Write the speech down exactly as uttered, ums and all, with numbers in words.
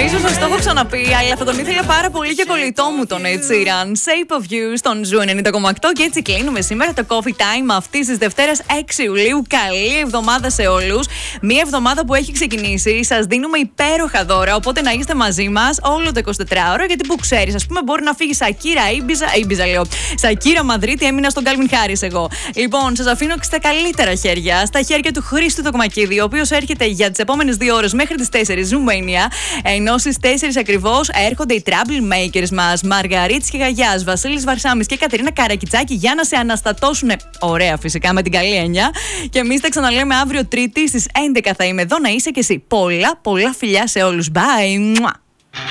Νομίζω σας το έχω ξαναπεί, αλλά θα τον ήθελα πάρα πολύ και κολλητό μου τον Ed Sheeran. Shape of You στον Ζου ενενήντα κόμμα οκτώ. Και έτσι κλείνουμε σήμερα το Coffee Time αυτή τη Δευτέρα έξι Ιουλίου. Καλή εβδομάδα σε όλους. Μία εβδομάδα που έχει ξεκινήσει. Σας δίνουμε υπέροχα δώρα. Οπότε να είστε μαζί μας όλο το εικοσιτετράωρο. Γιατί που ξέρεις, ας πούμε, μπορεί να φύγει Σακύρα Ήμπιζα. Ήμπιζα λέω. Σακύρα Μαδρίτη, έμεινα στον Calvin Harris εγώ. Λοιπόν, σας αφήνω στα καλύτερα χέρια. Στα χέρια του Χρήστου Τοκμακίδη, ο οποίος έρχεται για τις επόμενες δύο ώρες μέχρι τις τέσσερις Zoomania. Ενώ στις τέσσερις ακριβώς έρχονται οι Troublemakers μας. Μαργαρίτης και Γαγιάς, Βασίλης Βαρσάμης και Κατερίνα Καρακιτσάκη για να σε αναστατώσουν. Ωραία, φυσικά, με την καλή έννοια. Και εμείς τα ξαναλέμε αύριο Τρίτη στις έντεκα θα είμαι εδώ να είσαι και εσύ. Πολλά, πολλά φιλιά σε όλους. Bye!